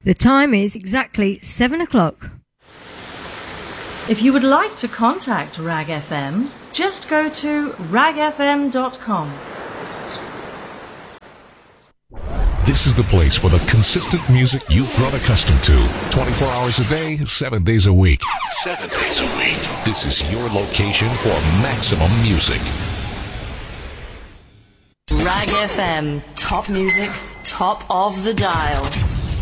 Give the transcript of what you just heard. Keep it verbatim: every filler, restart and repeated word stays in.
The time is exactly seven o'clock. If you would like to contact Rag F M, just go to rag f m dot com. This is the place for the consistent music you've grown accustomed to. twenty-four hours a day, seven days a week. Seven days a week. This is your location for maximum music. Rag F M. Top music, top of the dial.